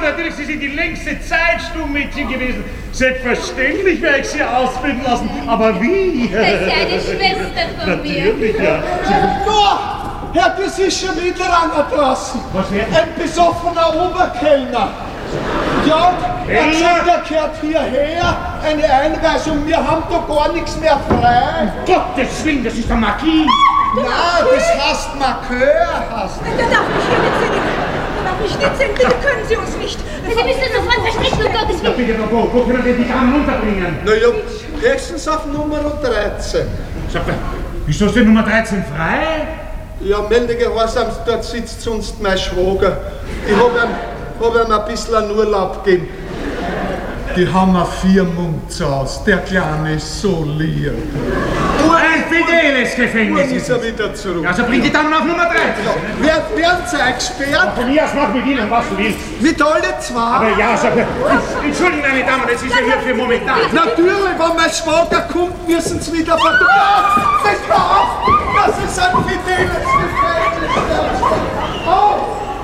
natürlich, Sie sind die längste Zeit Stummmädchen gewesen. Selbstverständlich werde ich Sie ausbilden lassen, aber wie? Das ist ja eine Schwester von mir. Natürlich, ja. Herr, das ist schon wieder einer draußen. Was wär? Ein besoffener Oberkellner. Ja, er sagt, er gehört hierher, eine Einweisung, wir haben da gar nichts mehr frei. Gottes Willen, das ist der Marquis. Nein, das heißt Markeur. Da darf ich hier nicht sehen. Da darf ich nicht sehen. Bitte können Sie uns nicht. Sie müssen sofort verstecken, um Gottes Ja, Willen. bitte, wo können wir die Damen unterbringen? Naja, höchstens auf Nummer 13. Sag mal, wieso ist die Nummer 13 frei? Ja, melde Gehorsams, dort sitzt sonst mein Schwager. Ich hab ihm ein bisschen einen Urlaub gegeben. Die haben wir 4 Munds, der Kleine ist so lieb. Ein fideles Gefängnis Nun ist er wieder zurück. Also bring die Damen auf Nummer 13. Werden Sie eingesperrt? Von mir aus mach mit Ihnen, was du willst. Mit alle zwei? Aber ja, sag mal, entschuldigen meine Damen, das ist ja hier für momentan. Natürlich, wenn mein Schwager kommt, müssen Sie wieder vertrauen. Das war auf, das ist ein fideles Gefängnis. Oh!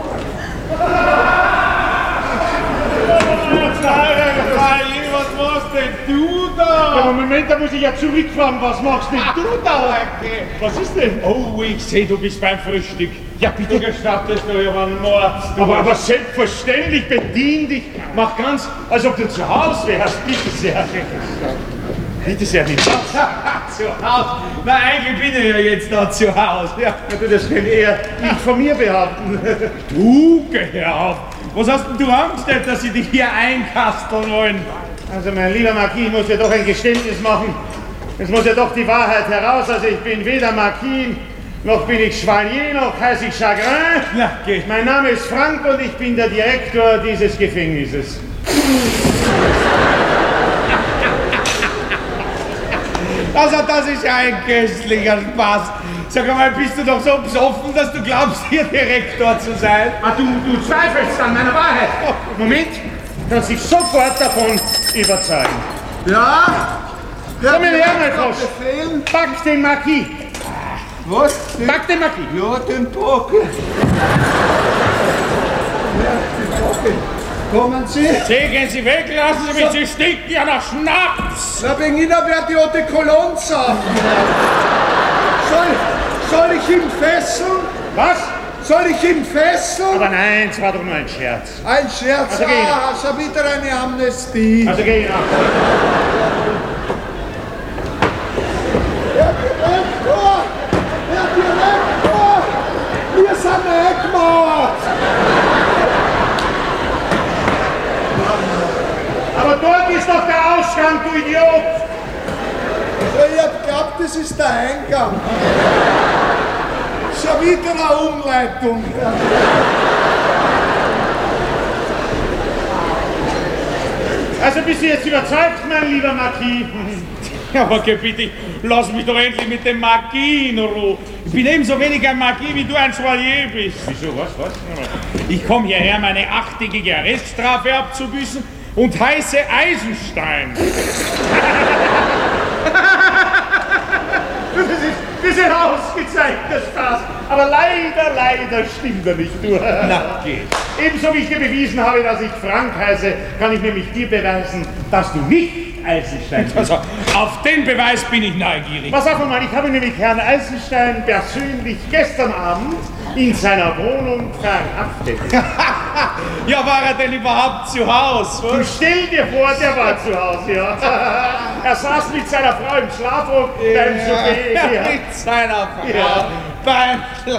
Was machst denn du da? Aber Moment, da muss ich ja zurückfragen, was machst denn du da? Was ist denn? Oh, ich sehe, du bist beim Frühstück. Ja, bitte gestattest du über einen Mord. Aber selbstverständlich, bedien dich. Mach ganz, als ob du zu Hause wärst. Bitte sehr. Bitte sehr, nicht. Zu Hause? Na, eigentlich bin ich ja jetzt da zu Hause. Ja. Das kann eher ich von mir behaupten. Du, geh auf. Was hast denn du angestellt, dass sie dich hier einkasteln wollen? Also mein lieber Marquis, ich muss ja doch ein Geständnis machen. Es muss ja doch die Wahrheit heraus. Also ich bin weder Marquis, noch bin ich Chevalier, noch heiße ich Chagrin. Ja, geh. Mein Name ist Frank und ich bin der Direktor dieses Gefängnisses. Also das ist ja ein köstlicher Spaß. Sag mal, bist du doch so besoffen, dass du glaubst, hier Direktor zu sein? Ah, du zweifelst an meiner Wahrheit. Moment, kannst dich sofort davon überzeugen. Ja? Komm her, mein Frosch. Befehlen? Pack den Marquis. Was? Pack den Marquis. Ja, den Pockel. Ja, den Pockel. Kommen Sie? Gehen Sie weg, lassen Sie mich, Sie stinken ja nach Schnaps! Na, wegen Ihnen wird die Eau de Cologne saufen. Soll ich ihn fesseln? Was? Soll ich ihn fesseln? Aber nein, es war doch nur ein Scherz. Ein Scherz, Also geh. schon wieder eine Amnestie. Also geh nach. Herr Direktor! Herr Direktor! Wir sind eingemauert! Aber dort ist doch der Ausgang, du Idiot! Ich hab geglaubt, das ist der Eingang. Schon wieder eine Umleitung. Also bist du jetzt überzeugt, mein lieber Marquis? Ja, aber geh bitte, lass mich doch endlich mit dem Marquis in Ruhe. Ich bin ebenso wenig ein Marquis, wie du ein Chevalier bist. Wieso, was? Ich komme hierher, meine 8-tägige Arreststrafe abzubüßen und heiße Eisenstein. Das ist ein ausgezeichnter Spaß. Aber leider stimmt er nicht, du. Na, geh. Ebenso wie ich dir bewiesen habe, dass ich Frank heiße, kann ich nämlich dir beweisen, dass du nicht Eisenstein bist. Also, auf den Beweis bin ich neugierig. Pass auf einmal, ich habe nämlich Herrn Eisenstein persönlich gestern Abend in seiner Wohnung verhaftet. Ja, war er denn überhaupt zu Hause? Und stell dir vor, der war zu Hause, ja. Er saß mit seiner Frau im Schlafrock beim Souper. Mit seiner Frau Ja. beim